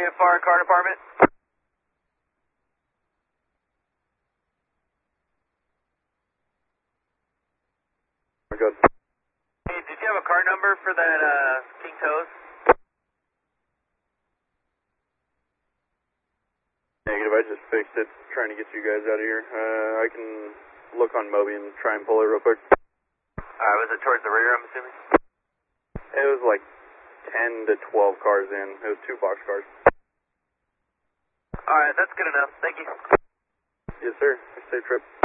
Army of Fire Car Department. Good. Hey, did you have a car number for that King Toes? Negative, I just fixed it, trying to get you guys out of here. I can look on Moby and try and pull it real quick. Was it towards the rear, I'm assuming? It was like 10 to 12 cars in. It was 2 box cars. Alright, that's good enough. Thank you. Yes, sir. Safe trip.